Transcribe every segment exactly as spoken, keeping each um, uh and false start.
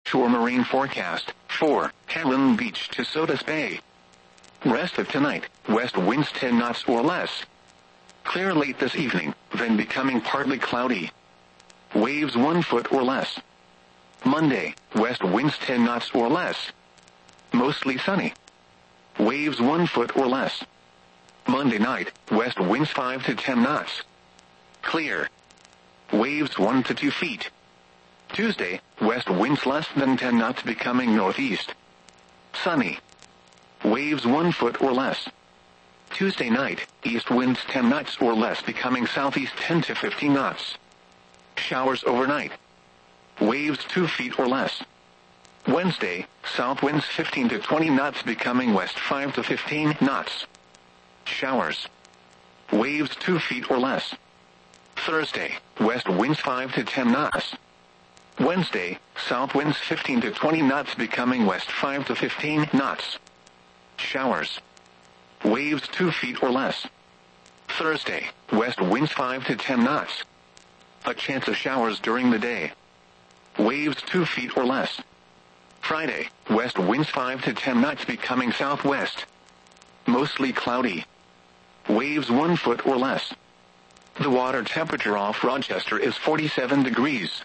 Shore marine forecast, four, Helen Beach to Sodus Bay. Rest of tonight, west winds ten knots or less. Clear late this evening, then becoming partly cloudy. Waves one foot or less. Monday, west winds ten knots or less. Mostly sunny. Waves one foot or less. Monday night, west winds five to ten knots. Clear. Waves one to two feet. Tuesday, west winds less than ten knots becoming northeast. Sunny. Waves one foot or less. Tuesday night, east winds ten knots or less becoming southeast ten to fifteen knots. Showers overnight. Waves two feet or less. Wednesday, south winds fifteen to twenty knots becoming west five to fifteen knots. Showers. Waves two feet or less. Thursday, west winds five to ten knots. Wednesday, south winds fifteen to twenty knots becoming west five to fifteen knots. Showers. Waves two feet or less. Thursday, west winds five to ten knots. A chance of showers during the day. Waves two feet or less. Friday, west winds five to ten knots becoming southwest. Mostly cloudy. Waves one foot or less. The water temperature off Rochester is forty-seven degrees.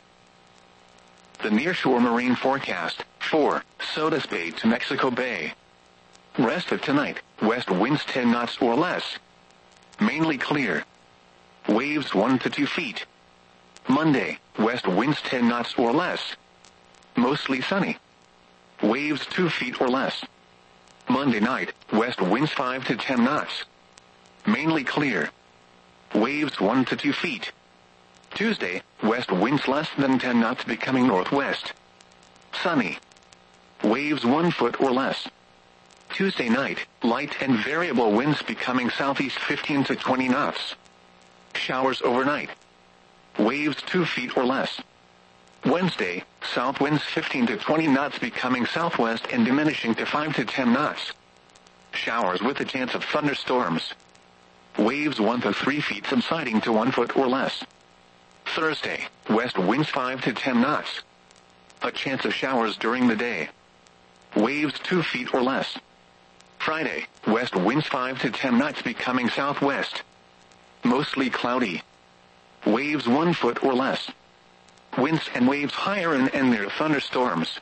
The nearshore marine forecast, four, Sodus Bay to Mexico Bay. Rest of tonight, west winds ten knots or less. Mainly clear. Waves one to two feet. Monday, west winds ten knots or less. Mostly sunny. Waves two feet or less. Monday night, west winds five to ten knots. Mainly clear. Waves one to two feet. Tuesday, west winds less than ten knots becoming northwest. Sunny. Waves one foot or less. Tuesday night, light and variable winds becoming southeast fifteen to twenty knots. Showers overnight. Waves two feet or less. Wednesday, south winds fifteen to twenty knots becoming southwest and diminishing to five to ten knots. Showers with a chance of thunderstorms. Waves one to three feet subsiding to one foot or less. Thursday, west winds five to ten knots. A chance of showers during the day. Waves two feet or less. Friday, west winds five to ten knots becoming southwest. Mostly cloudy. Waves one foot or less. Winds and waves higher and, and near thunderstorms.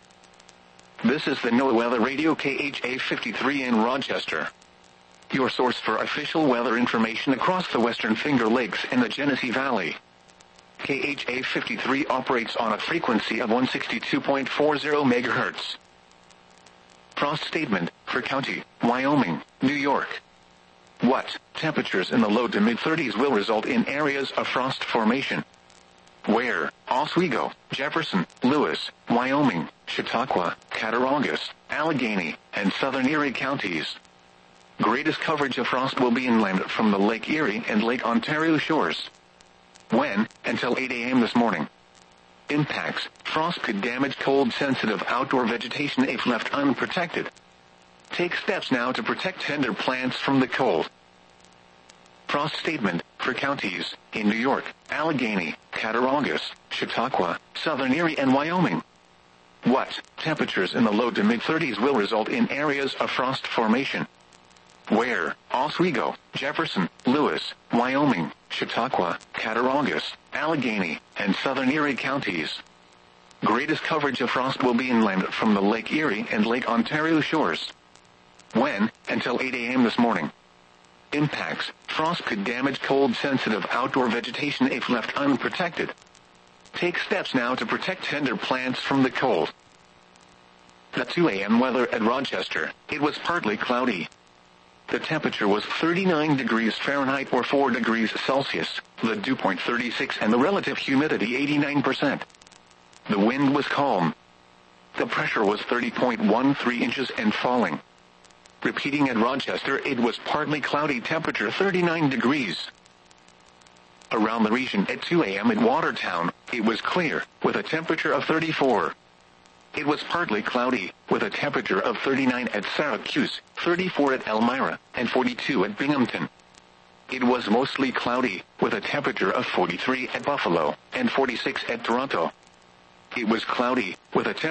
This is the NOAA Weather Radio K H A fifty-three in Rochester. Your source for official weather information across the Western Finger Lakes and the Genesee Valley. K H A fifty-three operates on a frequency of one sixty-two point four zero megahertz. Frost statement for County, Wyoming, New York. What temperatures in the low to mid thirties will result in areas of frost formation? Where? Oswego, Jefferson, Lewis, Wyoming, Chautauqua, Cattaraugus, Allegheny, and Southern Erie counties. Greatest coverage of frost will be inland from the Lake Erie and Lake Ontario shores. When? Until eight a.m. this morning. Impacts. Frost could damage cold-sensitive outdoor vegetation if left unprotected. Take steps now to protect tender plants from the cold. Frost statement for counties in New York, Allegheny, Cattaraugus, Chautauqua, Southern Erie, and Wyoming. What temperatures in the low to mid thirties will result in areas of frost formation? Where? Oswego, Jefferson, Lewis, Wyoming, Chautauqua, Cattaraugus, Allegheny, and Southern Erie counties. Greatest coverage of frost will be inland from the Lake Erie and Lake Ontario shores. When? Until eight a.m. this morning. Impacts. Frost could damage cold-sensitive outdoor vegetation if left unprotected. Take steps now to protect tender plants from the cold. The two a.m. weather at Rochester. It was partly cloudy. The temperature was thirty-nine degrees Fahrenheit or four degrees Celsius, the dew point thirty-six and the relative humidity eighty-nine percent. The wind was calm. The pressure was thirty point one three inches and falling. Repeating at Rochester, it was partly cloudy, temperature thirty-nine degrees. Around the region at two a.m. in Watertown, it was clear, with a temperature of thirty-four. It was partly cloudy, with a temperature of thirty-nine at Syracuse, thirty-four at Elmira, and forty-two at Binghamton. It was mostly cloudy, with a temperature of forty-three at Buffalo, and forty-six at Toronto. It was cloudy, with a temperature